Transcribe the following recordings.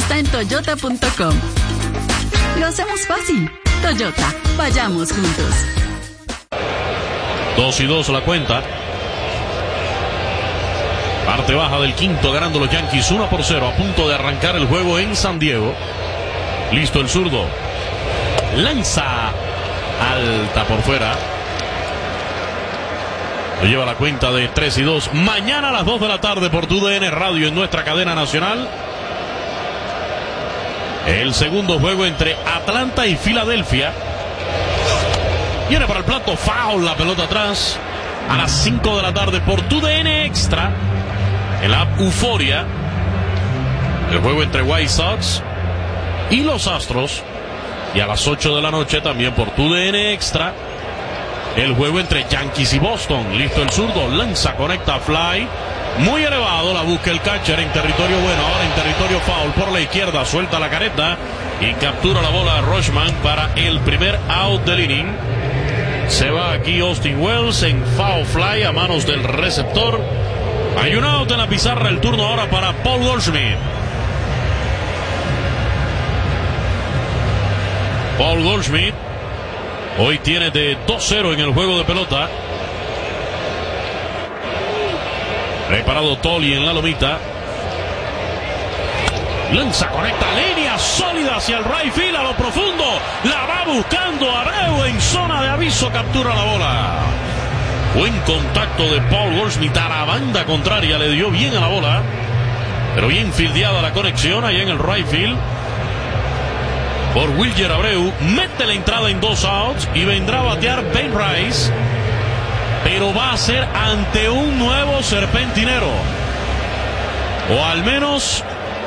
está en toyota.com. Lo hacemos fácil. Toyota, vayamos juntos. 2-2 la cuenta. Parte baja del quinto, ganando los Yankees 1-0, a punto de arrancar el juego en San Diego. Listo el zurdo. Lanza alta por fuera. Lo lleva la cuenta de 3-2. Mañana a las 2 de la tarde por TUDN Radio en nuestra cadena nacional. El segundo juego entre Atlanta y Filadelfia. Viene para el plato, foul, la pelota atrás. A las 5 de la tarde por TUDN Extra. El app Euforia. El juego entre White Sox y los Astros. Y a las 8 de la noche también por TUDN Extra. El juego entre Yankees y Boston. Listo el zurdo, lanza, conecta, fly. Muy elevado, la busca el catcher en territorio bueno. Ahora en territorio foul por la izquierda. Suelta la careta y captura la bola Rutschman para el primer out del inning. Se va aquí Austin Wells en foul fly a manos del receptor. Hay un out en la pizarra. El turno ahora para Paul Goldschmidt. Paul Goldschmidt hoy tiene de 2-0 en el juego de pelota. Preparado Tolly en la lomita. Lanza, conecta, línea sólida hacia el right field a lo profundo. La va buscando Abreu en zona de aviso. Captura la bola. Buen contacto de Paul Goldschmidt a la banda contraria. Le dio bien a la bola. Pero bien fildeada la conexión allá en el right field. Por Wilyer Abreu. Mete la entrada en 2 outs. Y vendrá a batear Ben Rice. Pero va a ser ante un nuevo serpentinero. O al menos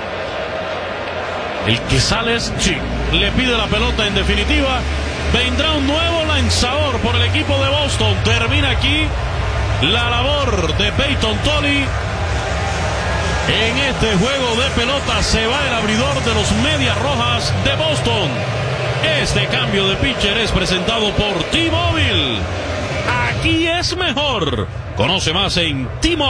el que sale es Chick. Le pide la pelota en definitiva. Vendrá un nuevo lanzador por el equipo de Boston. Termina aquí la labor de Peyton Tolly. En este juego de pelota se va el abridor de los Medias Rojas de Boston. Este cambio de pitcher es presentado por T-Mobile. Aquí es mejor. Conoce más en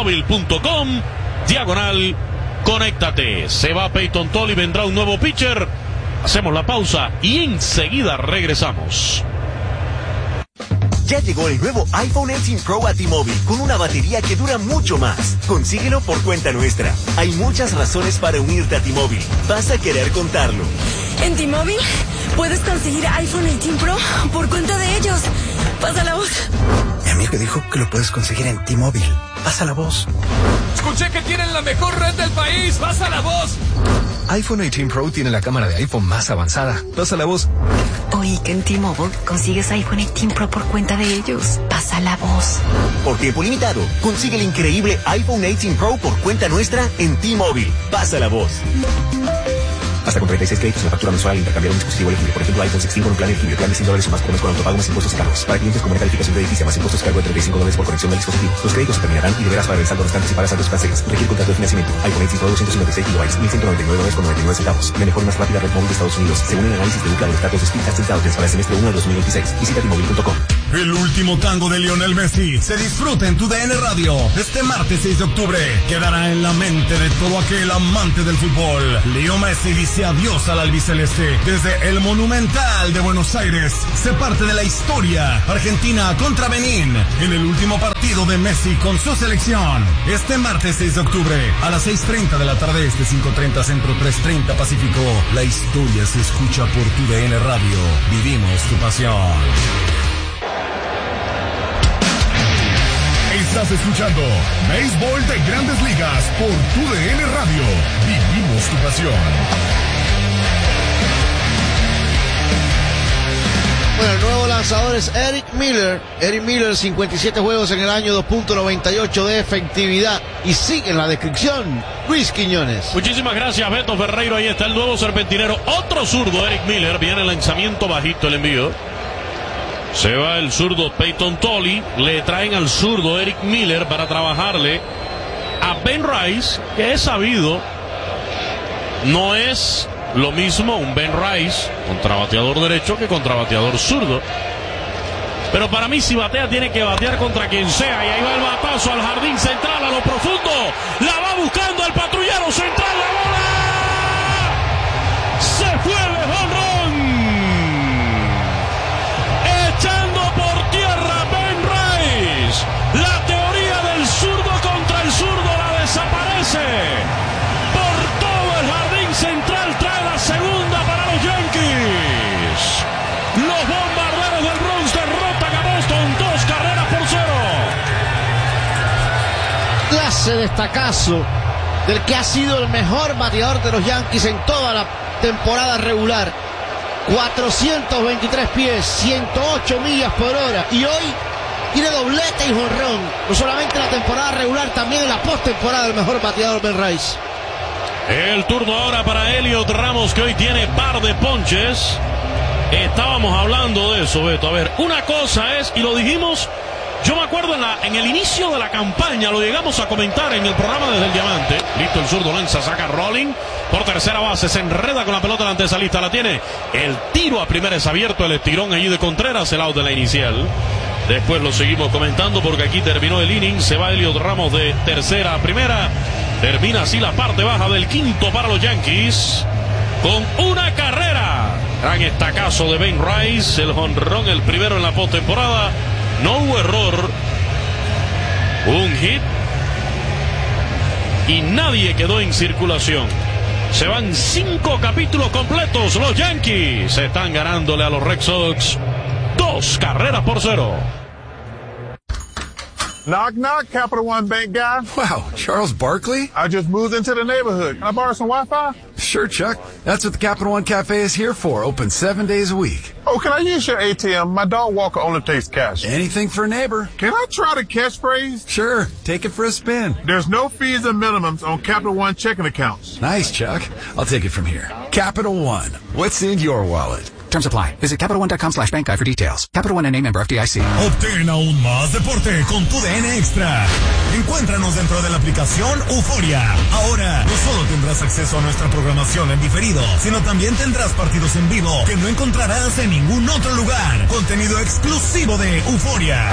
T-Mobile.com/conéctate. Se va Peyton Tolly, vendrá un nuevo pitcher. Hacemos la pausa y enseguida regresamos. Ya llegó el nuevo iPhone 18 Pro a T-Mobile con una batería que dura mucho más. Consíguelo por cuenta nuestra. Hay muchas razones para unirte a T-Mobile. Vas a querer contarlo. En T-Mobile puedes conseguir iPhone 18 Pro por cuenta de ellos. Pasa la voz. Mi amigo dijo que lo puedes conseguir en T-Mobile. Pasa la voz. Escuché que tienen la mejor red del país. Pasa la voz. iPhone 18 Pro tiene la cámara de iPhone más avanzada. Pasa la voz. Oí que en T-Mobile consigues iPhone 18 Pro por cuenta de ellos. Pasa la voz. Por tiempo limitado, consigue el increíble iPhone 18 Pro por cuenta nuestra en T-Mobile. Pasa la voz. Hasta con 36 créditos en la factura mensual al intercambiar un dispositivo elegible. Por ejemplo, iPhone 16 con un plan elegible. Plan de $100 o más por mes con autopago más impuestos y cargos. Para clientes con buena calificación crediticia más impuestos cargo de $35 por conexión del dispositivo. Los créditos se terminarán y deberás pagar el saldo restante si pagas saldos financieros. Requiere contrato de financiamiento. iPhone 18 Pro 256 GB, $1.199,99. La mejor y más rápida red móvil de Estados Unidos, según el análisis de UCLA de los datos de Speed Test Intelligence para el semestre 1 de 2026. Visita T-Mobile.com. El último tango de Lionel Messi se disfruta en TUDN Radio. Este martes 6 de octubre quedará en la mente de todo aquel amante del fútbol. Leo Messi dice adiós al albiceleste. Desde el Monumental de Buenos Aires se parte de la historia. Argentina contra Benín en el último partido de Messi con su selección. Este martes 6 de octubre a las 6:30 de la tarde, 5:30 Centro, 3:30 Pacífico. La historia se escucha por TUDN Radio. Vivimos tu pasión. Estás escuchando Béisbol de Grandes Ligas por TUDN Radio. Vivimos tu pasión. Bueno, el nuevo lanzador es Eric Miller. Eric Miller, 57 juegos en el año, 2.98 de efectividad. Y sigue en la descripción Luis Quiñones. Muchísimas gracias, Beto Ferreiro. Ahí está el nuevo serpentinero. Otro zurdo, Eric Miller. Viene el lanzamiento bajito, el envío. Se va el zurdo Peyton Tolly. Le traen al zurdo Eric Miller para trabajarle a Ben Rice, que es sabido. No es lo mismo un Ben Rice contrabateador derecho que contrabateador zurdo. Pero para mí, si batea, tiene que batear contra quien sea. Y ahí va el batazo al jardín central, a lo profundo. La va buscando el patrullero central, la bola. ese destacazo del que ha sido el mejor bateador de los Yankees en toda la temporada regular. 423 pies, 108 millas por hora. Y hoy tiene doblete y jonrón. No solamente en la temporada regular, también en la postemporada, el mejor bateador, Ben Rice. El turno ahora para Elliot Ramos, que hoy tiene par de ponches. Estábamos hablando de eso, Beto. A ver, una cosa es, y lo dijimos, yo me acuerdo en el inicio de la campaña, lo llegamos a comentar en el programa desde el Diamante. Listo, el zurdo lanza, saca Rolling por tercera base, se enreda con la pelota delante de esa lista, la tiene. El tiro a primera es abierto, el estirón allí de Contreras, el out de la inicial. Después lo seguimos comentando porque aquí terminó el inning. Se va Elliot Ramos de tercera a primera. Termina así la parte baja del quinto para los Yankees, con una carrera. Gran estacazo de Ben Rice, el jonrón, el primero en la postemporada. No hubo error, un hit y nadie quedó en circulación. Se van 5 capítulos completos. Los Yankees se están ganándole a los Red Sox 2-0. Knock, knock, Capital One Bank guy. Wow, Charles Barkley? I just moved into the neighborhood. Can I borrow some Wi-Fi? Sure, Chuck. That's what the Capital One Cafe is here for. Open 7 days a week. Oh, can I use your ATM? My dog Walker only takes cash. Anything for a neighbor. Can I try the catchphrase? Sure, take it for a spin. There's no fees and minimums on Capital One checking accounts. Nice, Chuck. I'll take it from here. Capital One. What's in your wallet? Terms apply. Visit CapitalOne.com/bankguide for details. Capital One N.A. member FDIC. Obtén aún más deporte con tu DN Extra. Encuéntranos dentro de la aplicación Euforia. Ahora, no solo tendrás acceso a nuestra programación en diferido, sino también tendrás partidos en vivo que no encontrarás en ningún otro lugar. Contenido exclusivo de Euforia.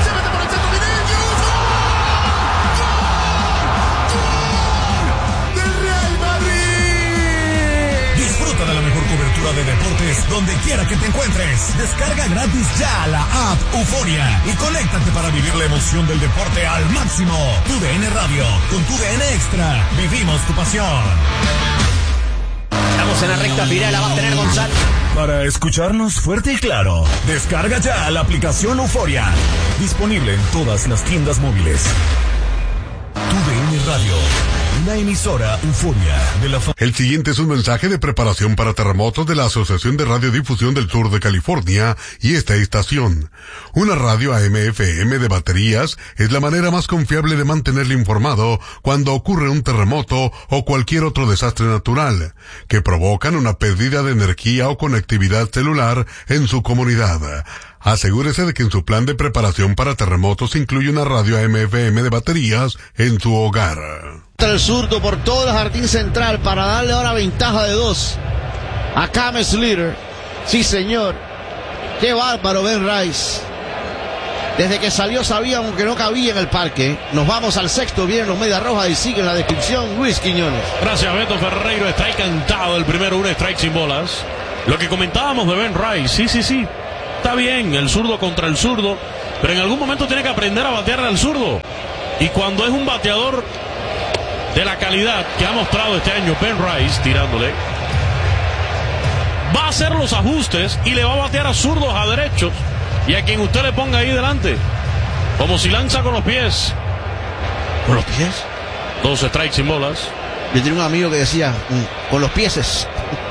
Disfruta de la mejor cobertura de deportes donde quiera que te encuentres. Descarga gratis ya la app Euforia y conéctate para vivir la emoción del deporte al máximo. Tu DN Radio, con tu DN Extra, vivimos tu pasión. Estamos en la recta final, la va a tener González. Para escucharnos fuerte y claro, descarga ya la aplicación Euforia. Disponible en todas las tiendas móviles. Tu DN Radio, una emisora Euforia de la El siguiente es un mensaje de preparación para terremotos de la Asociación de Radiodifusión del Sur de California y esta estación. Una radio AM/FM de baterías es la manera más confiable de mantenerle informado cuando ocurre un terremoto o cualquier otro desastre natural que provocan una pérdida de energía o conectividad celular en su comunidad. Asegúrese de que en su plan de preparación para terremotos incluye una radio AM/FM de baterías en su hogar. El zurdo por todo el jardín central para darle ahora ventaja de 2 a Cam Slater. Sí, señor. Qué bárbaro Ben Rice. Desde que salió sabíamos que no cabía en el parque. Nos vamos al sexto, vienen los Medias Rojas y sigue en la descripción Luis Quiñones. Gracias, Beto Ferreiro. Está cantado el primero, un strike sin bolas. Lo que comentábamos de Ben Rice, sí. Está bien, el zurdo contra el zurdo, pero en algún momento tiene que aprender a batearle al zurdo. Y cuando es un bateador de la calidad que ha mostrado este año Ben Rice tirándole, va a hacer los ajustes y le va a batear a zurdos, a derechos y a quien usted le ponga ahí delante, como si lanza con los pies. ¿Con los pies? 2 strikes sin bolas. Yo tenía un amigo que decía, con los pieses.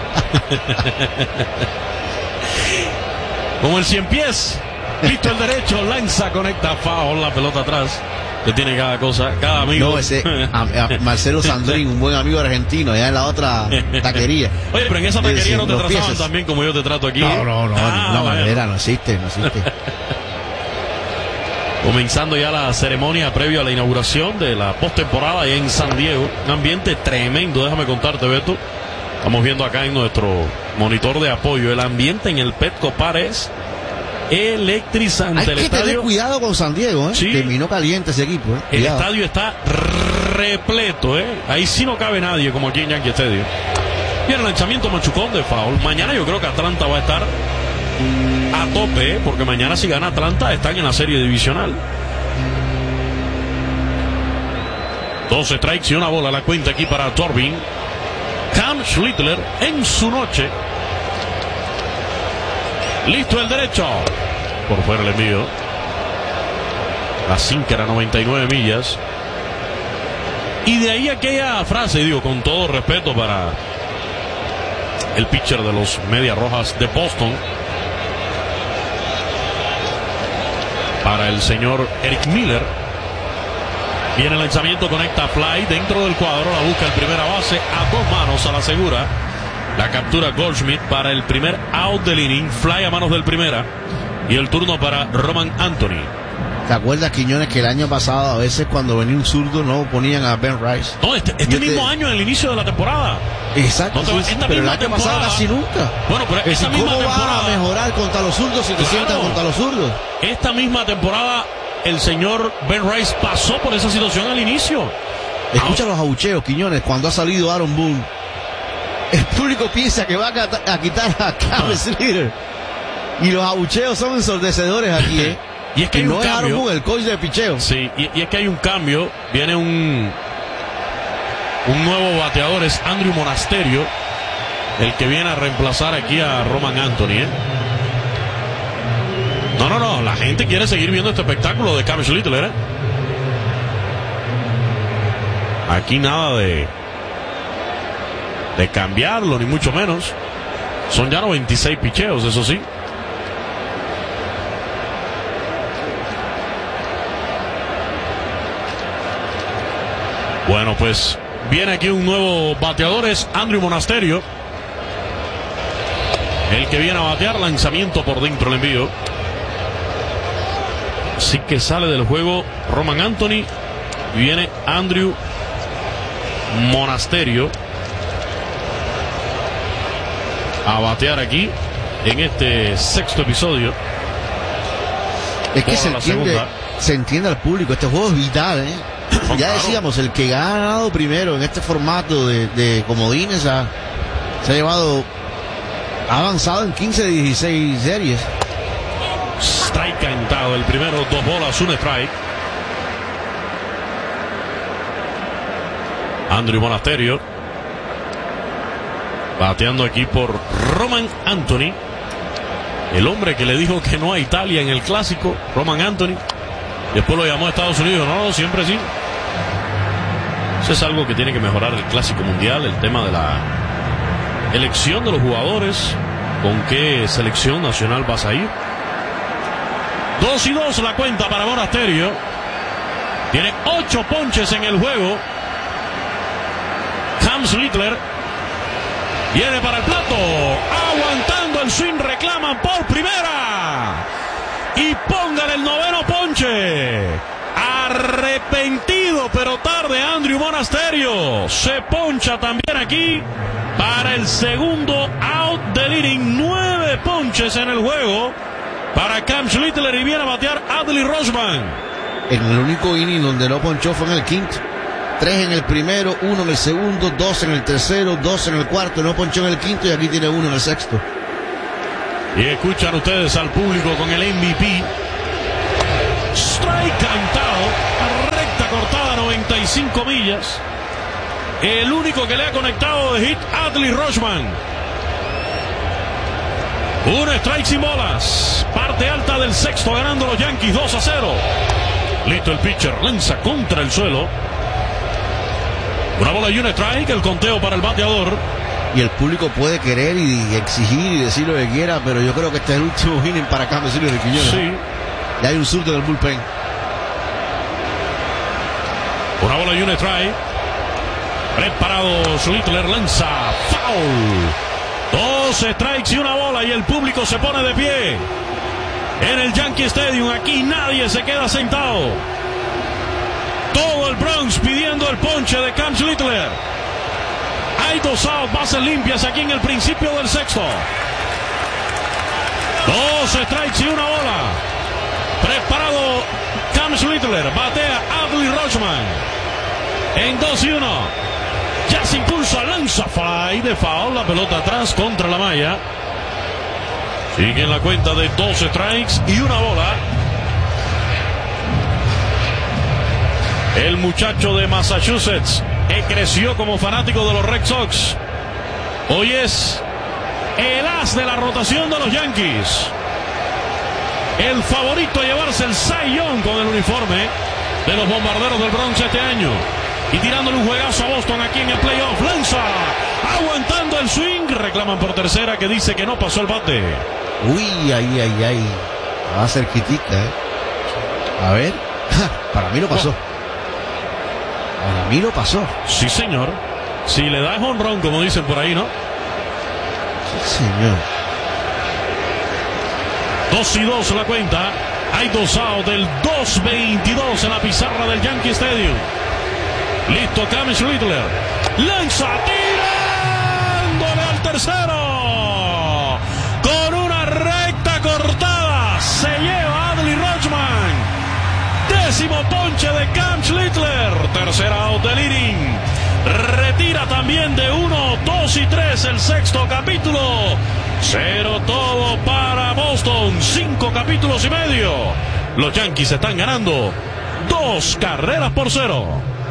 Como el 100 pies. Listo el derecho, lanza, conecta, foul, la pelota atrás. Que tiene cada cosa, cada amigo. No, ese a Marcelo Sandrín, un buen amigo argentino, allá en la otra taquería. Oye, pero en esa taquería no te trataban tan bien como yo te trato aquí. No, de ninguna manera, no existe. Comenzando ya la ceremonia previo a la inauguración de la postemporada allá en San Diego. Un ambiente tremendo, déjame contarte, Beto. Estamos viendo acá en nuestro monitor de apoyo. El ambiente en el Petco Park es electrizante. Hay que tener cuidado con San Diego, Sí. Terminó caliente ese equipo, El estadio está repleto, Ahí sí no cabe nadie, como aquí en Yankee Stadium. Y el lanzamiento machucón de foul. Mañana yo creo que Atlanta va a estar a tope, porque mañana si gana Atlanta están en la serie divisional. 2 strikes y una bola la cuenta aquí para Torvin. Cam Schlittler en su noche. Listo el derecho. Por fuera el envío. La sinker a 99 millas. Y de ahí aquella frase, digo, con todo respeto para el pitcher de los Medias Rojas de Boston, para el señor Eric Miller. Viene el lanzamiento, conecta fly dentro del cuadro, la busca el primera base a 2 manos, a la segura. La captura Goldschmidt para el primer out del inning, fly a manos del primera. Y el turno para Roman Anthony. ¿Te acuerdas, Quiñones, que el año pasado a veces cuando venía un zurdo no ponían a Ben Rice? No, este mismo año, en el inicio de la temporada. Exacto, no sí, pero el año pasado casi nunca. Bueno, pero esta misma ¿cómo temporada va a mejorar contra los zurdos si te sientas contra los zurdos? Esta misma temporada el señor Ben Rice pasó por esa situación al inicio. Escucha los abucheos, Quiñones, cuando ha salido Aaron Boone. El público piensa que va a quitar a Cam Slater. Y los abucheos son ensordecedores aquí, ¿eh? Y es que hay no un es cambio. Aaron Boone, el coach de picheo. Sí, y es que hay un cambio. Viene un nuevo bateador, es Andrew Monasterio, el que viene a reemplazar aquí a Roman Anthony, ¿eh? No, la gente quiere seguir viendo este espectáculo de Cam Schlittler, ¿eh? Aquí nada de cambiarlo, ni mucho menos. Son ya 96 picheos, eso sí. Bueno, pues viene aquí un nuevo bateador, es Andrew Monasterio, el que viene a batear. Lanzamiento por dentro, el envío. Así que sale del juego Roman Anthony y viene Andrew Monasterio a batear aquí en este sexto episodio. Es que se entiende al público, este juego es vital, ¿eh? Ya decíamos, el que ha ganado primero en este formato de comodines ha avanzado en 15 de 16 series. Strike cantado, el primero, 2 bolas, 1 strike. Andrew Monasterio bateando aquí por Roman Anthony, el hombre que le dijo que no a Italia en el clásico. Roman Anthony después lo llamó a Estados Unidos. No, siempre sí. Eso es algo que tiene que mejorar el clásico mundial, el tema de la elección de los jugadores, con qué selección nacional vas a ir. 2-2 la cuenta para Monasterio. Tiene 8 ponches en el juego. Cam Schlittler viene para el plato, aguantando el swing, reclaman por primera y pongan el 9º ponche. Arrepentido pero tarde Andrew Monasterio, se poncha también aquí para el segundo out del inning. 9 ponches en el juego para Cam Schlittler y viene a batear Adley Rutschman. En el único inning donde no ponchó fue en el quinto. 3 en el primero, 1 en el segundo, 2 en el tercero, 2 en el cuarto, no ponchó en el quinto y aquí tiene 1 en el sexto. Y escuchan ustedes al público con el MVP. Strike cantado, recta cortada, 95 millas. El único que le ha conectado de hit, Adley Rutschman. 1 strike sin bolas. Parte alta del sexto, ganando los Yankees 2-0. Listo el pitcher, lanza contra el suelo. 1 bola y 1 strike, el conteo para el bateador. Y el público puede querer y exigir y decir lo que quiera, pero yo creo que este es el último inning para Cam Schlittler, Quiñones. Sí. Ya hay un zurdo del bullpen. 1 bola y 1 strike. Preparado Schlittler, lanza, foul. 2 strikes y 1 bola y el público se pone de pie en el Yankee Stadium. Aquí nadie se queda sentado. Todo el Bronx pidiendo el ponche de Cam Schlittler. Hay 2 outs, bases limpias aquí en el principio del sexto. 2 strikes y 1 bola. Preparado Cam Schlittler, batea Adley Rutschman. En 2-1. Ya se impulsa, lanza fly de foul, la pelota atrás contra la malla. Sigue en la cuenta de 2 strikes y 1 bola. El muchacho de Massachusetts creció como fanático de los Red Sox. Hoy es el as de la rotación de los Yankees. El favorito a llevarse el Cy Young con el uniforme de los Bombarderos del Bronx este año. y tirándole un juegazo a Boston aquí en el playoff. Lanza, aguantando el swing. Reclaman por tercera, que dice que no pasó el bate. Uy, ay. Va cerquitica, A ver. Para mí lo pasó. Para mí lo pasó. Sí, señor. Si le da jonrón, como dicen por ahí, ¿no? Sí, señor. 2-2 la cuenta. Hay 2 outs del 2-22 en la pizarra del Yankee Stadium. Listo, Cameron Littler. Lanza, tirándole al tercero. Con una recta cortada. Se lleva Adley Rutschman. 10º ponche de Cam Schlittler. Tercera out del inning. Retira también de 1, 2 y 3 el 6º capítulo. 0 todo para Boston. 5 capítulos y medio. Los Yankees están ganando 2-0.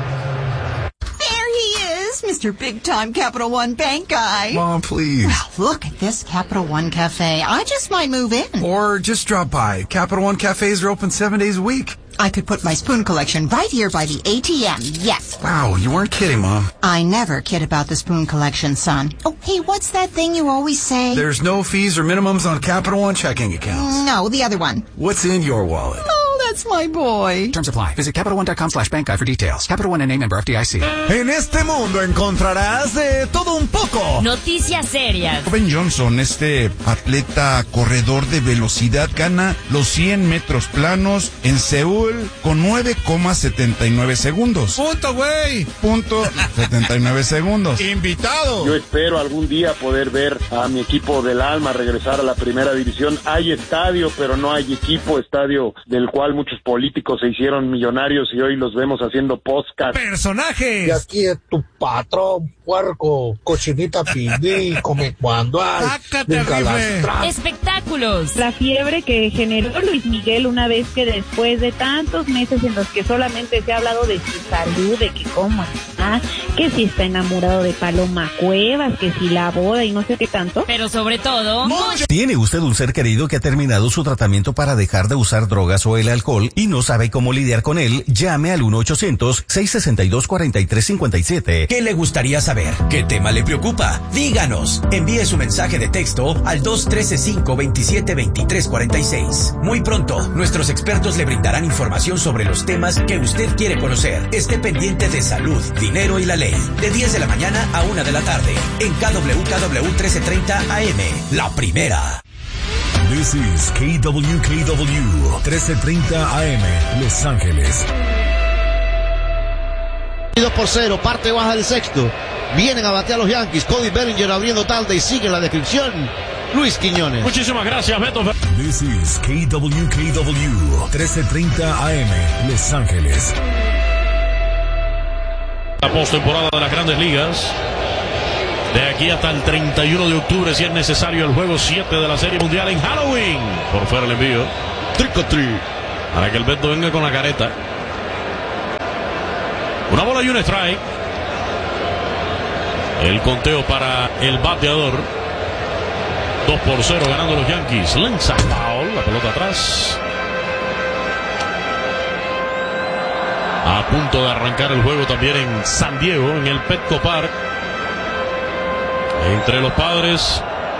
Mr. Big Time Capital One Bank guy. Mom, please. Well, look at this Capital One Cafe. I just might move in. Or just drop by. Capital One cafes are open 7 days a week. I could put my spoon collection right here by the ATM. Yes. Wow, you weren't kidding, Mom. I never kid about the spoon collection, son. Oh, hey, what's that thing you always say? There's no fees or minimums on Capital One checking accounts. No, the other one. What's in your wallet? Oh, that's my boy. Terms apply. Visit CapitalOne.com/bank guide for details. Capital One NA, member FDIC. En este mundo encontrarás de todo un poco. Noticias serias. Ben Johnson, este atleta corredor de velocidad, gana los 100 metros planos en Seúl con 9,79 segundos. Punto, güey. Punto 79 segundos. Invitado. Yo espero algún día poder ver a mi equipo del alma regresar a la primera división. Hay estadio, pero no hay equipo. Estadio del cual muchos políticos se hicieron millonarios y hoy los vemos haciendo podcast. Personajes. Y aquí es tu patrón, puerco, cochinita pibí, come cuando hay. Espectáculos. La fiebre que generó Luis Miguel una vez que después de tantos meses en los que solamente se ha hablado de su salud, de que cómo está, que si está enamorado de Paloma Cuevas, que si la boda y no sé qué tanto. Pero sobre todo, ¿tiene usted un ser querido que ha terminado su tratamiento para dejar de usar drogas o el alcohol y no sabe cómo lidiar con él? Llame al 1-800-662-4357. ¿Qué le gustaría saber? ¿Qué tema le preocupa? Díganos. Envíe su mensaje de texto al 213-527-2346. Muy pronto, nuestros expertos le brindarán información sobre los temas que usted quiere conocer. Esté pendiente de salud, dinero y la ley. De 10 de la mañana a 1 de la tarde. En KWKW 1330 AM. La primera. This is KWKW 1330 AM, Los Ángeles. 2-0, parte baja del 6º. Vienen a batear los Yankees. Cody Bellinger abriendo tarde y sigue la descripción. Luis Quiñones. Muchísimas gracias, Beto. This is KWKW 1330 AM, Los Ángeles. La postemporada de las Grandes Ligas. De aquí hasta el 31 de octubre, si es necesario, el juego 7 de la Serie Mundial en Halloween. Por fuera el envío. Trick or treat. Para que el Beto venga con la careta. Una bola y un strike. El conteo para el bateador. 2-0 ganando los Yankees. Lanza foul, la pelota atrás. A punto de arrancar el juego también en San Diego, en el Petco Park. Entre los Padres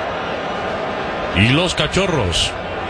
y los Cachorros.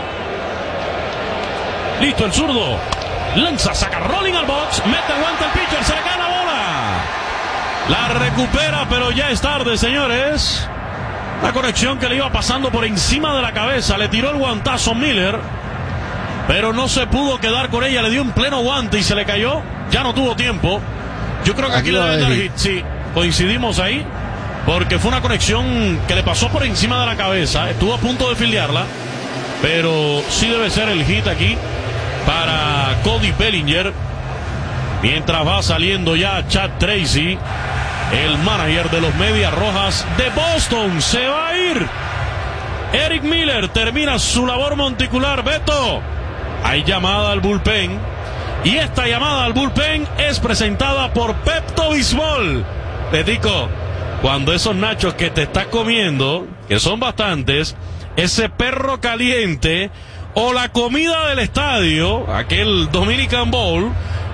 Listo el zurdo. Lanza, saca rolling al box. Mete, aguanta el pitcher, se le cae la bola. La recupera, pero ya es tarde, señores. La conexión que le iba pasando por encima de la cabeza. Le tiró el guantazo Miller, pero no se pudo quedar con ella. Le dio un pleno guante y se le cayó. Ya no tuvo tiempo. Yo creo que aquí le deben dar hit. Sí, coincidimos ahí. Porque fue una conexión que le pasó por encima de la cabeza. Estuvo a punto de fildearla. Pero sí debe ser el hit aquí para Cody Bellinger. Mientras va saliendo ya Chad Tracy, el manager de los Medias Rojas de Boston. Se va a ir. Eric Miller termina su labor monticular. Beto, hay llamada al bullpen. Y esta llamada al bullpen es presentada por Pepto-Bismol. Petico, cuando esos nachos que te estás comiendo, que son bastantes, ese perro caliente o la comida del estadio, aquel Dominican Bowl,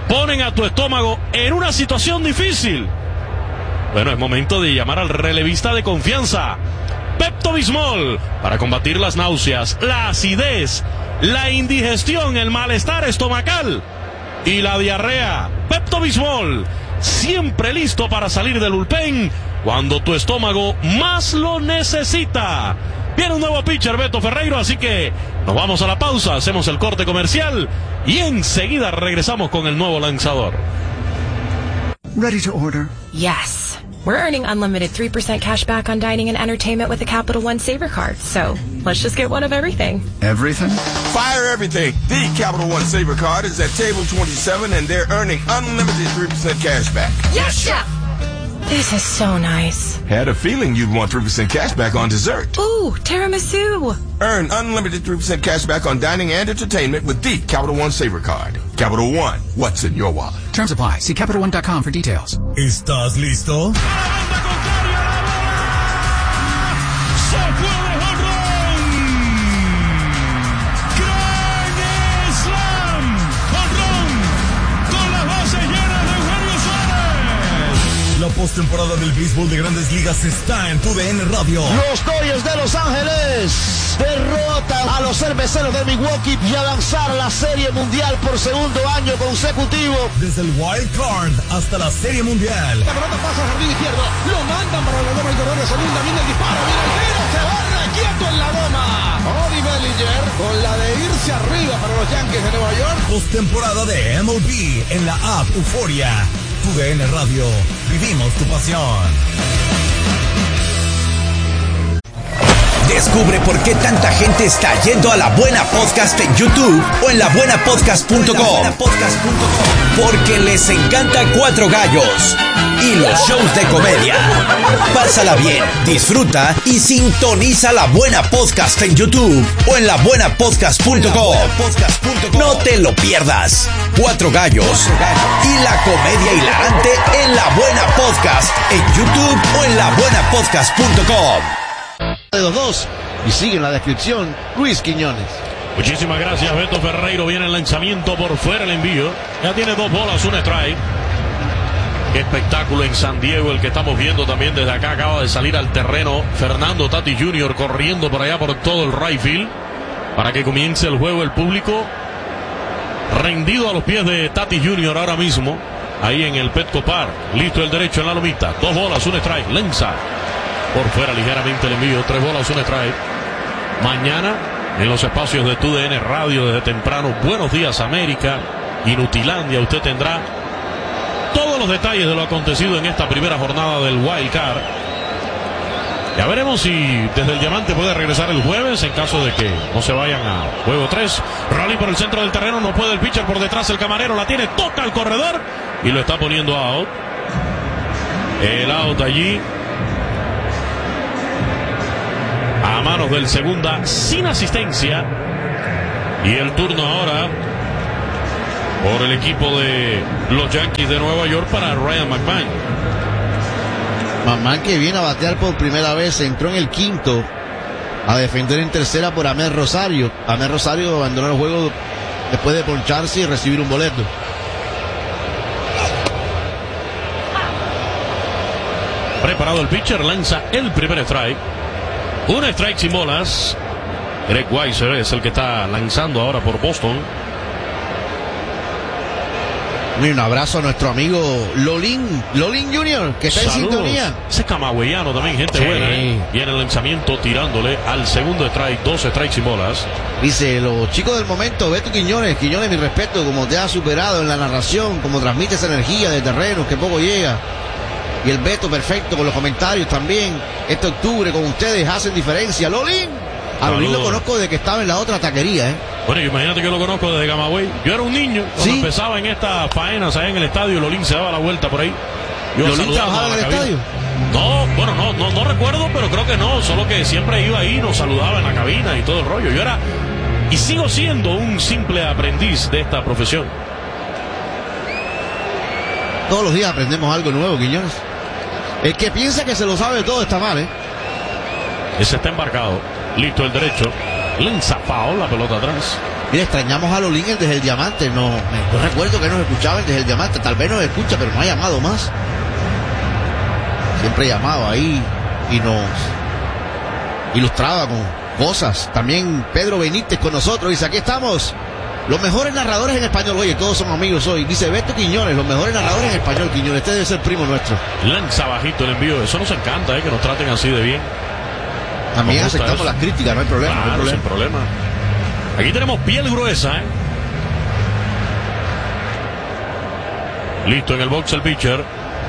ponen a tu estómago en una situación difícil. Bueno, es momento de llamar al relevista de confianza, Pepto-Bismol, para combatir las náuseas, la acidez, la indigestión, el malestar estomacal y la diarrea. Pepto-Bismol, siempre listo para salir del bullpen cuando tu estómago más lo necesita. Viene un nuevo pitcher, Beto Ferreiro, así que nos vamos a la pausa, hacemos el corte comercial y enseguida regresamos con el nuevo lanzador. Ready to order? Yes. We're earning unlimited 3% cash back on dining and entertainment with the Capital One Saver Card. So, let's just get one of everything. Everything? Fire everything. The Capital One Saver Card is at table 27 and they're earning unlimited 3% cash back. Yes, Chef! This is so nice. Had a feeling you'd want 3% cash back on dessert. Ooh, tiramisu. Earn unlimited 3% cash back on dining and entertainment with the Capital One Saver Card. Capital One, what's in your wallet? Terms apply. See CapitalOne.com for details. ¿Estás listo? La postemporada del béisbol de Grandes Ligas está en TUDN Radio. Los Dodgers de Los Ángeles derrotan a los Cerveceros de Milwaukee y avanzar a la Serie Mundial por segundo año consecutivo. Desde el Wild Card hasta la Serie Mundial. La pelota pasa al jardín izquierdo, lo mandan para la loma y correr de segunda, viene el disparo, viene el tiro, se va quieto en la loma. Cody Bellinger con la de irse arriba para los Yankees de Nueva York. Postemporada de MLB en la app Euforia. TUDN Radio, vivimos tu pasión. Descubre por qué tanta gente está yendo a La Buena Podcast en YouTube o en labuenapodcast.com. Porque les encanta Cuatro Gallos y los shows de comedia. Pásala bien, disfruta y sintoniza La Buena Podcast en YouTube o en labuenapodcast.com. No te lo pierdas. Cuatro Gallos y la comedia hilarante en La Buena Podcast en YouTube o en labuenapodcast.com. De los dos y sigue en la descripción Luis Quiñones. Muchísimas gracias, Beto Ferreiro. Viene el lanzamiento por fuera, el envío. Ya tiene 2 bolas, un strike. Qué espectáculo en San Diego el que estamos viendo también desde acá. Acaba de salir al terreno Fernando Tatis Jr. corriendo por allá por todo el right field para que comience el juego. El público rendido a los pies de Tatis Jr. ahora mismo ahí en el Petco Park. Listo el derecho en la lomita. 2 bolas, un strike. Lanza por fuera ligeramente el envío. 3 bolas, un strike. Mañana en los espacios de TUDN Radio desde temprano, Buenos Días América, Inutilandia, usted tendrá todos los detalles de lo acontecido en esta primera jornada del Wild Card. Ya veremos si desde el Diamante puede regresar el jueves en caso de que no se vayan a juego 3. Rally por el centro del terreno, no puede el pitcher por detrás, el camarero la tiene, toca al corredor y lo está poniendo out. El out allí a manos del segunda sin asistencia. Y el turno ahora por el equipo de los Yankees de Nueva York para Ryan McMahon. McMahon, que viene a batear por primera vez, entró en el quinto a defender en tercera por Amel Rosario. Amel Rosario abandonó el juego después de poncharse y recibir un boleto. Preparado el pitcher, lanza el primer strike. Un strike sin bolas. Greg Weiser es el que está lanzando ahora por Boston. Un abrazo a nuestro amigo Lolín Jr., que está Saludos. en sintonía. Ese camagüeyano también, gente buena. Y en el lanzamiento tirándole al segundo strike, 2 strikes sin bolas. Dice, los chicos del momento, Beto Quiñones, mi respeto, como te has superado en la narración, como transmites energía de terreno que poco llega. Y el Beto perfecto con los comentarios también. Este octubre con ustedes hacen diferencia. Lolín. A Lolín lo conozco desde que estaba en la otra taquería, ¿eh? Bueno, imagínate que lo conozco desde Camagüey. Yo era un niño cuando empezaba en estas faenas allá en el estadio. Lolín se daba la vuelta por ahí. ¿Lolín trabajaba en el estadio? No, bueno, no recuerdo, pero creo que no. Solo que siempre iba ahí, nos saludaba en la cabina y todo el rollo. Yo era y sigo siendo un simple aprendiz de esta profesión. Todos los días aprendemos algo nuevo, Quiñones. El que piensa que se lo sabe todo está mal, ¿eh? Ese está embarcado. Listo el derecho. Lanza foul, la pelota atrás. Mira, extrañamos a Lolín desde el Diamante. No recuerdo que nos escuchaban desde el Diamante. Tal vez nos escucha, pero no ha llamado más. Siempre llamaba ahí y nos ilustraba con cosas. También Pedro Benítez con nosotros. Dice, aquí estamos. Los mejores narradores en español. Oye, todos somos amigos hoy. Dice Beto Quiñones, los mejores narradores en español. Quiñones, este debe ser primo nuestro. Lanza bajito el envío. Eso nos encanta, que nos traten así de bien. También aceptamos las críticas, no hay problema. Claro, no hay problema. Sin problema. Aquí tenemos piel gruesa, Listo en el box el pitcher.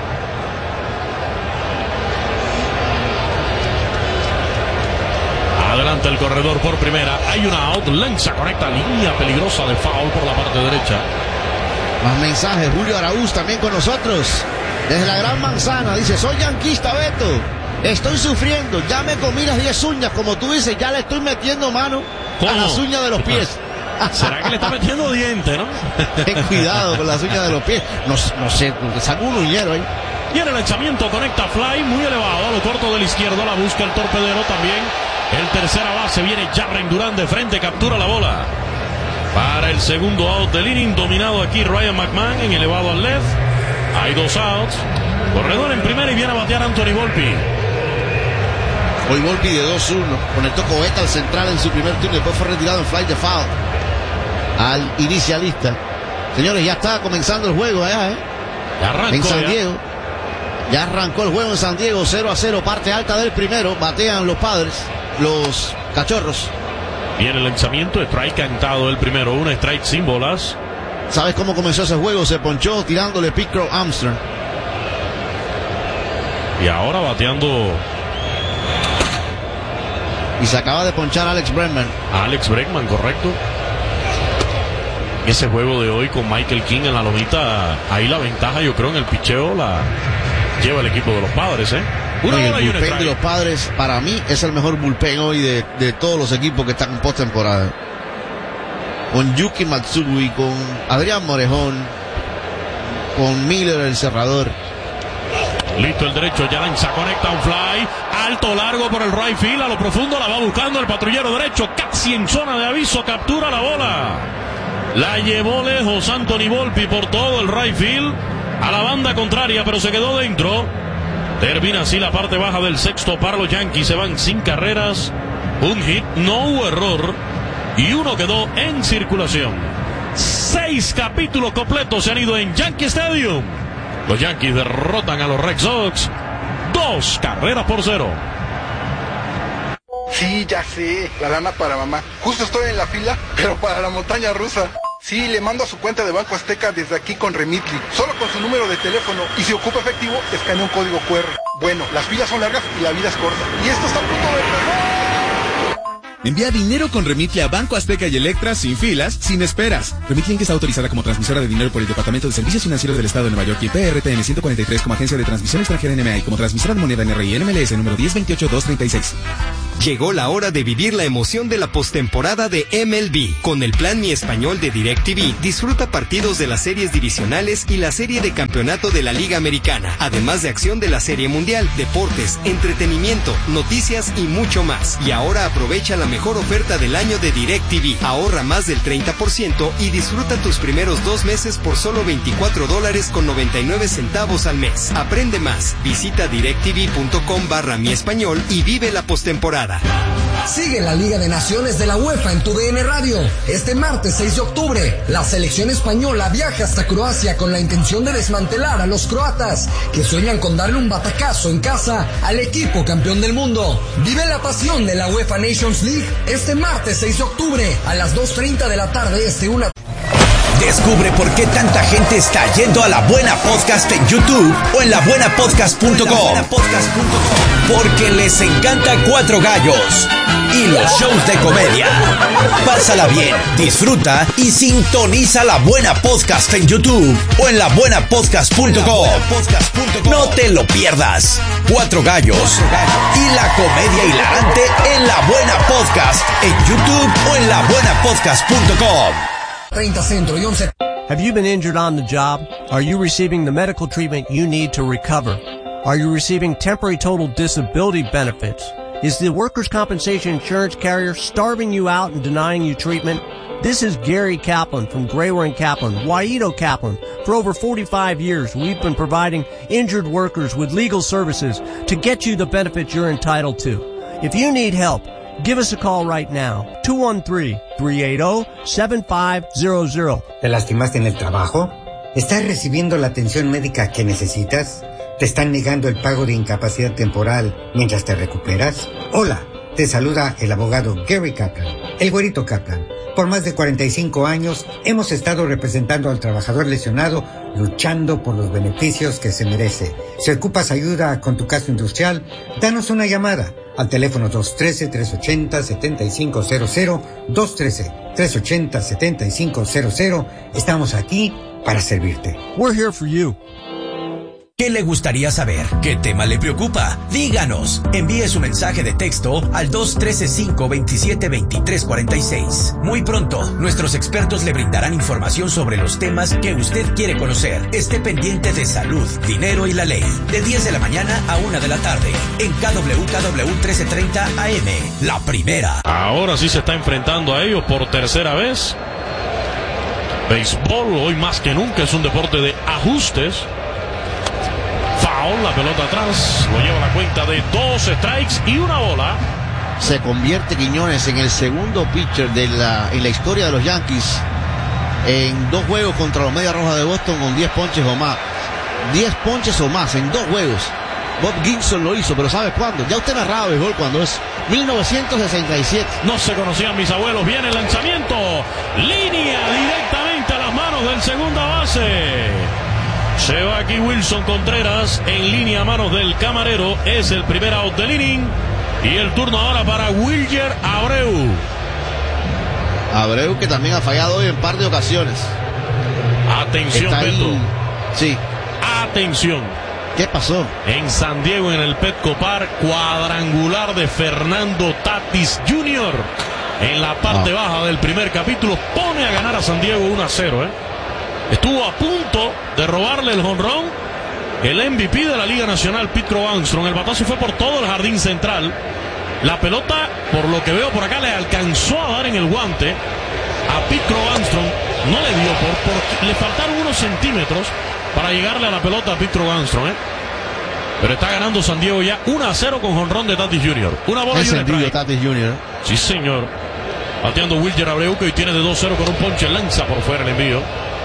Adelante el corredor por primera. Hay una out. Lanza conecta línea peligrosa de foul por la parte derecha. Más mensajes. Julio Araúz también con nosotros. Desde la Gran Manzana. Dice, soy yanquista, Beto. Estoy sufriendo. Ya me comí las 10 uñas. Como tú dices, ya le estoy metiendo mano a las uñas de los pies. ¿Será que le está metiendo diente, no? Ten cuidado con las uñas de los pies. No sé, saca un uñero ahí. Y en el lanzamiento conecta fly muy elevado a lo corto de la izquierda. La busca el torpedero también. El tercera base viene Jarren Durán de frente, captura la bola. Para el segundo out del inning, dominado aquí Ryan McMahon en elevado al left. Hay 2 outs. Corredor en primera y viene a batear Anthony Volpi. Hoy Volpi de 2-1. Conectó Covetta al central en su primer turno. Después fue retirado en fly de foul al inicialista. Señores, ya está comenzando el juego allá, Ya arrancó, en San Diego. Ya arrancó el juego en San Diego, 0-0, parte alta del primero. Batean los Padres, los Cachorros. Viene el lanzamiento, strike cantado el primero, un strike sin bolas. ¿Sabes cómo comenzó ese juego? Se ponchó tirándole Pete Armstrong. Y ahora bateando. Y se acaba de ponchar Alex Bregman. Alex Bregman, correcto. Ese juego de hoy con Michael King en la lomita, ahí la ventaja, yo creo, en el picheo la lleva el equipo de los Padres, el bullpen de los Padres, para mí, es el mejor bullpen hoy de todos los equipos que están en postemporada. Con Yuki Matsui, con Adrián Morejón, con Miller, el cerrador. Listo el derecho, ya lanza, conecta un fly, alto, largo por el right field, a lo profundo la va buscando el patrullero derecho, casi en zona de aviso, captura la bola. La llevó lejos Anthony Volpi por todo el right field, a la banda contraria, pero se quedó dentro. Termina así la parte baja del sexto para los Yankees, se van sin carreras, un hit, no hubo error, y uno quedó en circulación. 6 capítulos completos se han ido en Yankee Stadium. Los Yankees derrotan a los Red Sox 2-0. Sí, ya sé, la lana para mamá. Justo estoy en la fila, pero para la montaña rusa. Sí, le mando a su cuenta de Banco Azteca desde aquí con Remitly, solo con su número de teléfono. Y si ocupa efectivo, escanea un código QR. Bueno, las filas son largas y la vida es corta. Y esto está a punto de empezar. Envía dinero con Remitly a Banco Azteca y Electra sin filas, sin esperas. Remitly está autorizada como transmisora de dinero por el Departamento de Servicios Financieros del Estado de Nueva York y PRTN 143 como agencia de transmisión extranjera NMA y como transmisora de moneda NRI NMLS número 1028236. Llegó la hora de vivir la emoción de la postemporada de MLB. Con el plan Mi Español de DirecTV, disfruta partidos de las series divisionales y la serie de campeonato de la Liga Americana, además de acción de la Serie Mundial, deportes, entretenimiento, noticias y mucho más. Y ahora aprovecha la mejor oferta del año de DirecTV. Ahorra más del 30% y disfruta tus primeros 2 meses por solo $24.99 al mes. Aprende más. Visita directv.com/Mi Español y vive la postemporada. Sigue la Liga de Naciones de la UEFA en tu DN Radio. Este martes 6 de octubre, la selección española viaja hasta Croacia con la intención de desmantelar a los croatas, que sueñan con darle un batacazo en casa al equipo campeón del mundo. Vive la pasión de la UEFA Nations League este martes 6 de octubre a las 2:30 de la tarde Descubre por qué tanta gente está yendo a La Buena Podcast en YouTube o en labuenapodcast.com. Porque les encanta Cuatro Gallos y los shows de comedia. Pásala bien, disfruta y sintoniza La Buena Podcast en YouTube o en labuenapodcast.com. No te lo pierdas. Cuatro Gallos y la comedia hilarante en La Buena Podcast en YouTube o en labuenapodcast.com. 30 Centro y 11. Have you been injured on the job? Are you receiving the medical treatment you need to recover? Are you receiving temporary total disability benefits? Is the workers' compensation insurance carrier starving you out and denying you treatment? This is Gary Kaplan from Grawer & Kaplan, Waito Kaplan. For over 45 years, we've been providing injured workers with legal services to get you the benefits you're entitled to. If you need help, give us a call right now, 213-380-7500. ¿Te lastimaste en el trabajo? ¿Estás recibiendo la atención médica que necesitas? ¿Te están negando el pago de incapacidad temporal mientras te recuperas? Hola, te saluda el abogado Gary Kaplan, el güerito Kaplan. Por más de 45 años hemos estado representando al trabajador lesionado, luchando por los beneficios que se merece. Si ocupas ayuda con tu caso industrial, danos una llamada al teléfono 213-380-7500, 213-380-7500. Estamos aquí para servirte. We're here for you. ¿Qué le gustaría saber? ¿Qué tema le preocupa? Díganos. Envíe su mensaje de texto al 213-527-2346. Muy pronto, nuestros expertos le brindarán información sobre los temas que usted quiere conocer. Esté pendiente de salud, dinero y la ley. De 10 de la mañana a 1 de la tarde. En KWKW 1330 AM. La primera. Ahora sí se está enfrentando a ellos por tercera vez. Béisbol hoy más que nunca es un deporte de ajustes. Foul, la pelota atrás, lo lleva a la cuenta de 2 strikes y 1 bola. Se convierte Quiñones en el segundo pitcher en la historia de los Yankees en 2 juegos contra los Medias Rojas de Boston con 10 ponches o más. 10 ponches o más en 2 juegos. Bob Gibson lo hizo, pero ¿sabe cuándo? Ya usted narraba béisbol cuando es 1967. No se conocían mis abuelos. Viene el lanzamiento. Línea directamente a las manos del segunda base. Se va aquí Wilson Contreras en línea a manos del camarero. Es el primer out del inning. Y el turno ahora para Wilyer Abreu. Abreu que también ha fallado hoy en par de ocasiones. Atención, Beto. Sí. Atención. ¿Qué pasó? En San Diego, en el Petco Park, cuadrangular de Fernando Tatis Jr. En la parte baja del primer capítulo pone a ganar a San Diego 1-0, Estuvo a punto de robarle el jonrón el MVP de la Liga Nacional, Pete Crow Armstrong. El batazo fue por todo el jardín central. La pelota, por lo que veo por acá, le alcanzó a dar en el guante a Pete Crow Armstrong. No le dio por le faltaron unos centímetros para llegarle a la pelota a Pete Crow Armstrong, Pero está ganando San Diego ya 1-0 con jonrón de Tatis Jr. Una bola y un strike. Tatis Jr. Sí, señor. Bateando Wilyer Abreu, que hoy tiene de 2-0 con un ponche, lanza por fuera el envío.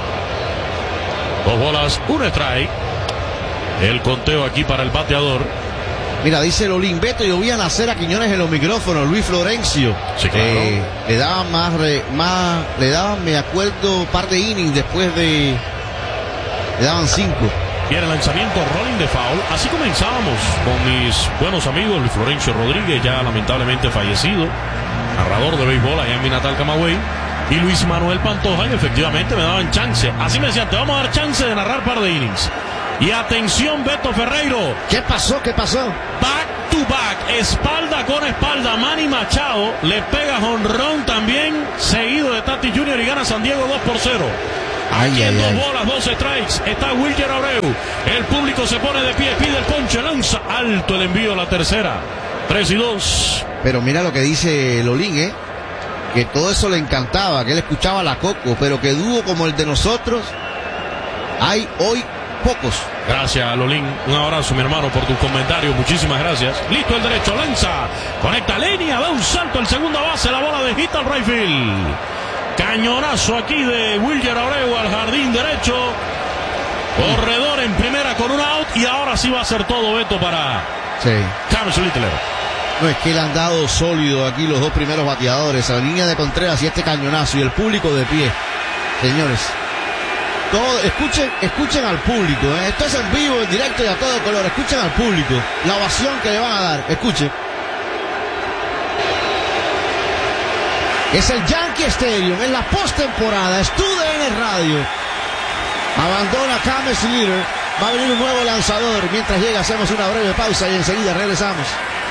2 bolas, 1 strike. El conteo aquí para el bateador. Mira, dice Lolín, Beto, yo vi a nacer a Quiñones en los micrófonos, Luis Florencio. Sí, claro. Le daban le daban, me acuerdo, par de innings después de... Le daban 5. Viene el lanzamiento, rolling de foul. Así comenzábamos con mis buenos amigos, Luis Florencio Rodríguez, ya lamentablemente fallecido, narrador de béisbol allá en mi natal Camagüey, y Luis Manuel Pantoja, y efectivamente me daban chance. Así me decían, te vamos a dar chance de narrar par de innings. Y atención, Beto Ferreiro. ¿Qué pasó? ¿Qué pasó? Back to back, espalda con espalda. Manny Machado le pega jonrón también, seguido de Tatis Jr. y gana San Diego 2-0. Aquí en 2 bolas, 2 strikes, está Wilyer Abreu. El público se pone de pie, pide el ponche, lanza alto el envío a la tercera. 3-2. Pero mira lo que dice Lolín, que todo eso le encantaba, que él escuchaba la Coco, pero que dúo como el de nosotros hay hoy pocos. Gracias, Lolín. Un abrazo, mi hermano, por tus comentarios. Muchísimas gracias. Listo el derecho, lanza, conecta línea, da un salto el segunda base, la bola de hit al right field. Cañonazo aquí de Wilyer Abreu al jardín derecho. Corredor en primera con un out. Y ahora sí va a ser todo, Beto, para James Littler. No, es que le han dado sólido aquí los 2 primeros bateadores, a la línea de Contreras y este cañonazo, y el público de pie. Señores, todo, escuchen al público, Esto es en vivo, en directo y a todo color. Escuchen al público, la ovación que le van a dar. Escuchen. Es el Yankee Stadium, en la postemporada, es TUDN Radio. Abandona James Leader, va a venir un nuevo lanzador. Mientras llega, hacemos una breve pausa y enseguida regresamos.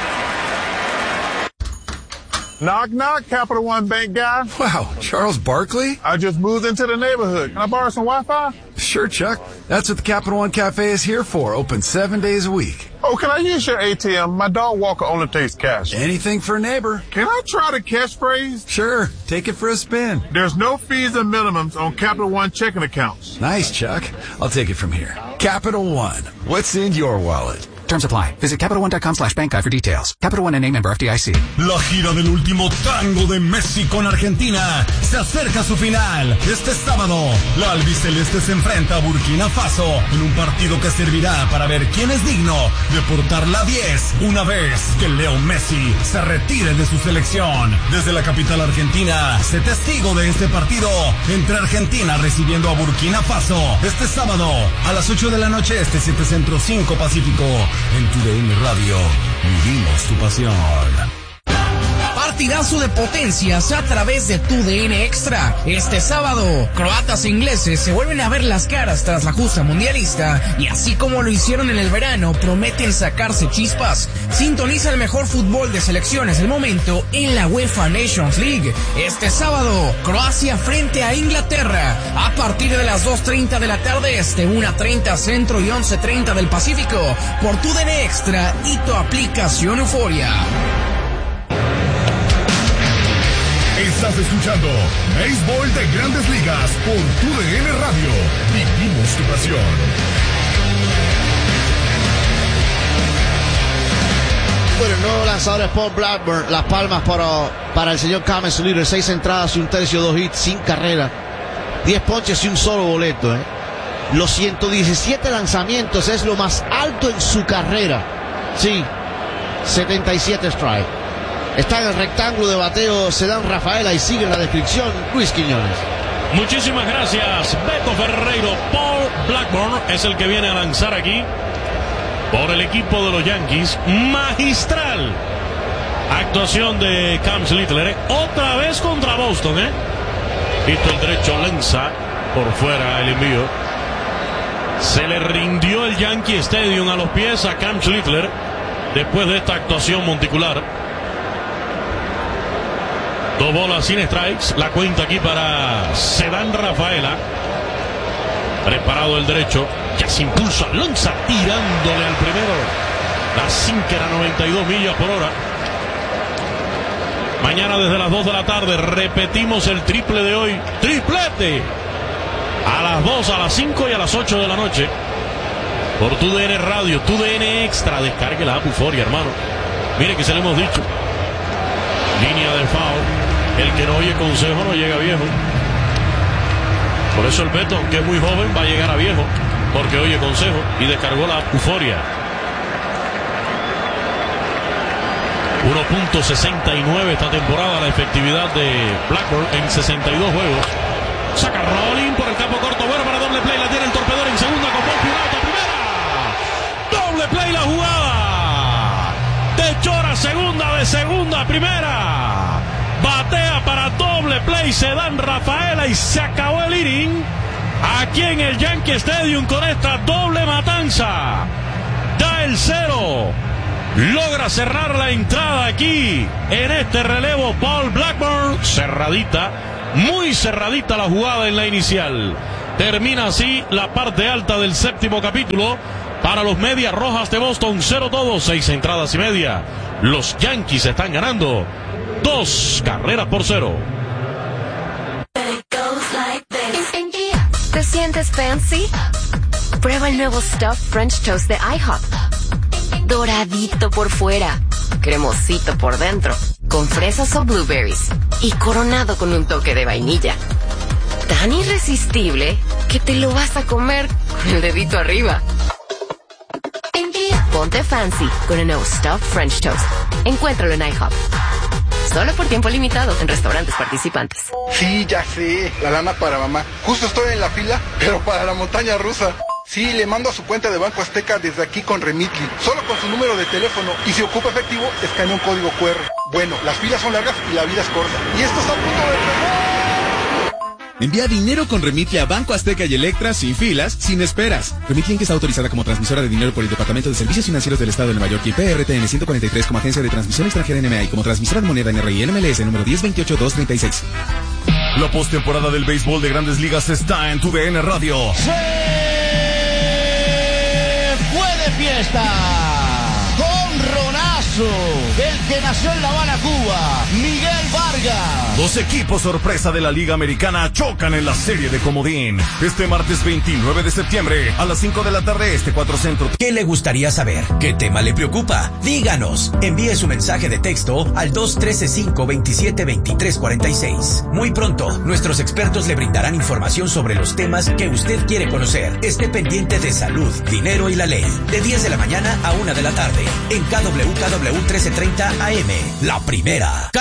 Knock, knock, Capital One Bank guy. Wow, Charles Barkley? I just moved into the neighborhood. Can I borrow some Wi-Fi? Sure. Sure, Chuck. That's what the Capital One Cafe is here for. Open 7 days a week. Oh, can I use your ATM? My dog walker only takes cash. Anything for a neighbor. Can I try the catchphrase? Sure. Take it for a spin. There's no fees and minimums on Capital One checking accounts. Nice, Chuck. I'll take it from here. Capital One. What's in your wallet? Terms apply. Visit CapitalOne.com/bankguide for details. Capital One and member FDIC. La gira del último tango de Messi con Argentina se acerca a su final. Este sábado, la albiceleste se enfrenta a Burkina Faso en un partido que servirá para ver quién es digno de portar la 10 una vez que Leo Messi se retire de su selección. Desde la capital argentina, sé testigo de este partido entre Argentina recibiendo a Burkina Faso. Este sábado, a las 8 de la noche, 7 Centro, 5 Pacífico. En TUDN Radio, vivimos tu pasión. Partidazo de potencias a través de TUDN Extra. Este sábado, croatas e ingleses se vuelven a ver las caras tras la justa mundialista y así como lo hicieron en el verano, prometen sacarse chispas. Sintoniza el mejor fútbol de selecciones del momento en la UEFA Nations League. Este sábado, Croacia frente a Inglaterra a partir de las 2:30 de la tarde, 1:30 Centro y 11:30 del Pacífico por TUDN Extra y tu aplicación Euforia. Estás escuchando Béisbol de Grandes Ligas por TUDN Radio. Vivimos tu pasión. Bueno, el nuevo lanzador es Paul Blackburn. Las palmas para el señor James Leader. 6 entradas y 1/3, 2 hits, sin carrera. 10 ponches y un solo boleto. Los 117 lanzamientos es lo más alto en su carrera. Sí, 77 strikes. Está en el rectángulo de bateo Sedán Rafaela y sigue en la descripción Luis Quiñones. Muchísimas gracias, Beto Ferreiro. Paul Blackburn es el que viene a lanzar aquí por el equipo de los Yankees. Magistral actuación de Cam Littler, otra vez contra Boston, Visto el derecho, lanza por fuera el envío. Se le rindió el Yankee Stadium a los pies a Cam Littler después de esta actuación monticular. 2 bolas sin strikes. La cuenta aquí para Sedán Rafaela. Preparado el derecho. Ya se impulsa. Lanza tirándole al primero. La sinker a 92 millas por hora. Mañana desde las 2 de la tarde repetimos el triple de hoy. ¡Triplete! A las 2, a las 5 y a las 8 de la noche. Por TUDN Radio, TUDN Extra. Descargue la app Euforia, hermano. Mire que se le hemos dicho. Línea de foul. El que no oye consejo no llega viejo. Por eso el Beto, aunque es muy joven, va a llegar a viejo, porque oye consejo y descargó la Euforia. 1.69 esta temporada la efectividad de Blackburn en 62 juegos. Saca Rolling por el campo corto, bueno para doble play, la tiene el torpedor en segunda con Bosque, primera. Doble play la jugada. De Chora, segunda, de segunda a primera. Batea para doble play Sedán Rafaela y se acabó el inning aquí en el Yankee Stadium con esta doble matanza. Da el 0. Logra cerrar la entrada aquí en este relevo Paul Blackburn. Cerradita, muy cerradita la jugada en la inicial. Termina así la parte alta del séptimo capítulo para los Medias Rojas de Boston. 0-todo, 6 entradas y media. Los Yankees están ganando 2-0. ¿Te sientes fancy? Prueba el nuevo Stuffed French Toast de IHOP. Doradito por fuera, cremosito por dentro, con fresas o blueberries y coronado con un toque de vainilla. Tan irresistible que te lo vas a comer con el dedito arriba. Ponte fancy con el nuevo Stuffed French Toast. Encuéntralo en IHOP. Solo por tiempo limitado en restaurantes participantes. Sí, ya sé, la lana para mamá. Justo estoy en la fila, pero para la montaña rusa. Sí, le mando a su cuenta de Banco Azteca desde aquí con Remitly. Solo con su número de teléfono. Y si ocupa efectivo, escanea un código QR. Bueno, las filas son largas y la vida es corta. Y esto está a punto de... Envía dinero con Remitly a Banco Azteca y Electra sin filas, sin esperas. Remitly Inc. está autorizada como transmisora de dinero por el Departamento de Servicios Financieros del Estado de Nueva York y PRTN 143 como agencia de transmisión extranjera NMA y como transmisora de moneda NRI NMLS número 1028236. La postemporada del béisbol de Grandes Ligas está en TUDN Radio. ¡Se fue de fiesta! ¡Jonronazo! El que nació en La Habana, Cuba, Miguel Vargas. Dos equipos sorpresa de la Liga Americana chocan en la serie de comodín. Este martes 29 de septiembre a las 5 de la tarde, 4 Centro. ¿Qué le gustaría saber? ¿Qué tema le preocupa? Díganos. Envíe su mensaje de texto al 213-527-2346. Muy pronto, nuestros expertos le brindarán información sobre los temas que usted quiere conocer. Esté pendiente de salud, dinero y la ley. De 10 de la mañana a 1 de la tarde. En KWKW 1330 AM. La primera.